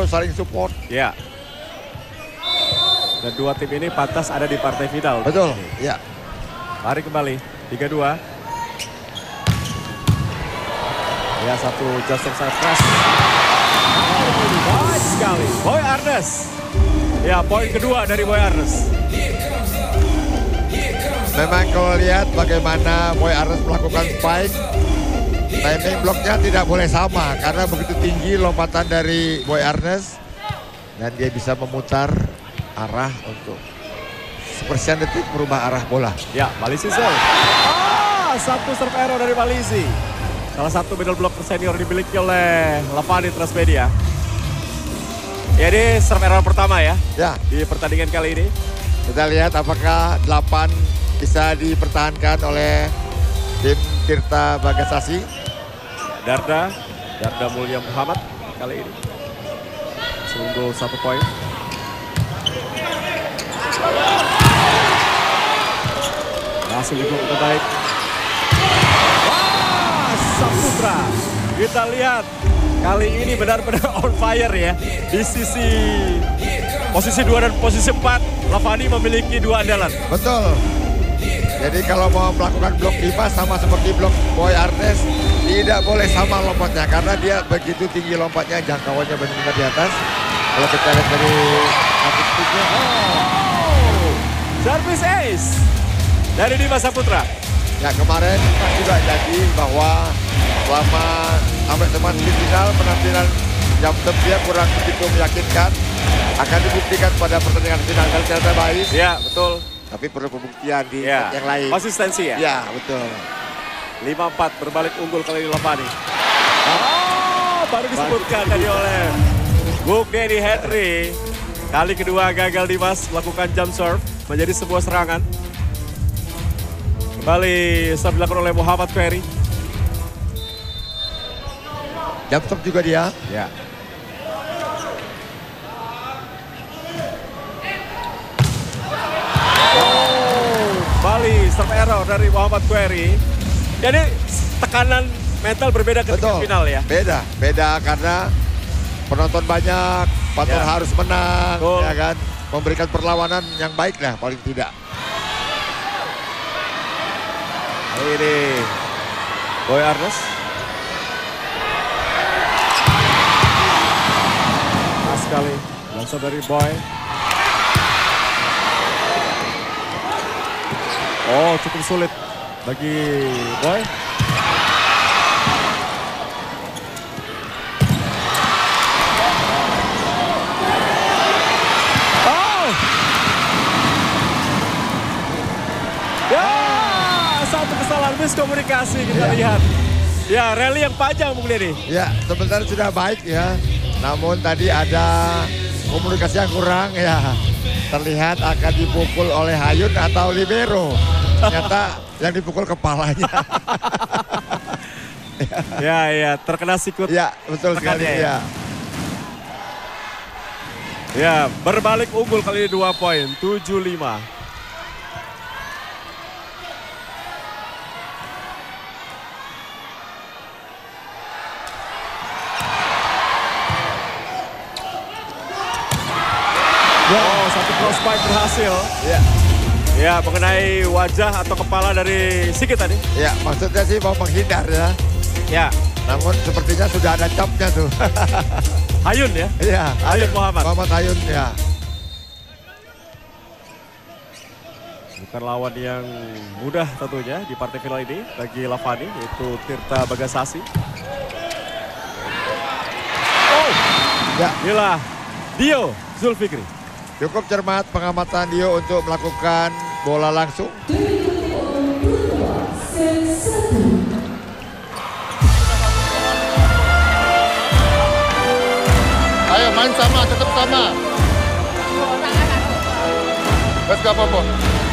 harus saling support. Ya. Dan dua tim ini pantas ada di partai final. Betul, ya. Lari kembali, 3-2. Ya, satu Justin sangat keras. Baik sekali, Boy Arnes. Ya, poin kedua dari Boy Arnes. Memang kalau lihat bagaimana Boy Arnes melakukan spike, timing bloknya tidak boleh sama karena begitu tinggi lompatan dari Boy Arnes dan dia bisa memutar arah untuk sepersekian detik merubah arah bola. Ya, Malisi serve. Satu serve error dari Malisi. Salah satu middle blocker senior dimiliki oleh Lavani Transmedia. Ya, ini serve error pertama ya, di pertandingan kali ini. Kita lihat apakah 8 bisa dipertahankan oleh tim Tirta Bagasasi. Darda Mulia Muhammad kali ini. Unggul 1 poin. Masih juga terbaik. Wah, Saputra. Kita lihat kali ini benar-benar on fire ya. Di sisi posisi 2 dan posisi 4, Lavani memiliki 2 andalan. Betul. Jadi kalau mau melakukan blok 5 sama seperti blok Boy Arnes, tidak boleh sama lompatnya karena dia begitu tinggi lompatnya, jangkauannya benar-benar di atas. Kalau kita lihat dari statistiknya, service ace dari Dimas Saputra. Ya, kemarin kita juga janji bahwa selama sampai semifinal penampilan jam dia kurang begitu meyakinkan, akan dibuktikan pada pertandingan final dan ternyata baik. Ya, betul. Tapi perlu pembuktian di yang lain. Konsistensi ya? Ya, betul. 5-4 berbalik unggul kali ini Lavani. Baru disebutkan tadi oleh Bung Denny Henry. Kali kedua gagal Dimas melakukan jump serve menjadi sebuah serangan. Kembali serve dilakukan oleh Muhammad Ferry. Jump serve juga dia. Ya. Bali serve error dari Muhammad Ferry. Jadi tekanan mental berbeda ketika final ya. Beda karena penonton banyak, partner harus menang, ya kan, memberikan perlawanan yang baik lah paling tidak. Ini Boy Arnes. Pas sekali langsung dari Boy. Oh, cukup sulit bagi Boy. Oh! Ya, satu kesalahan miskomunikasi kita lihat. Ya, rally yang panjang Bung Denny. Ya, sebenarnya sudah baik ya. Namun tadi ada komunikasi yang kurang ya. Terlihat akan dipukul oleh Hayun atau libero. Ternyata yang dipukul kepalanya. Ya, terkena sikut. Ya, betul sekali ya. Ya, berbalik unggul kali ini 2 poin, 7-5. Oh, satu cross spike berhasil. Ya, mengenai wajah atau kepala dari Sigit tadi. Ya, maksudnya sih mau menghindar ya. Ya. Namun sepertinya sudah ada capnya tuh. Hayun ya? Iya. Hayun Muhammad. Muhammad Hayun ya. Bukan lawan yang mudah tentunya di partai final ini bagi Lavani, yaitu Tirta Bagasasi. Oh, ya. Inilah Dio Zulfikri. Cukup cermat pengamatan Dio untuk melakukan bola langsung. Ayo main sama, tetap sama. Gak apa-apa.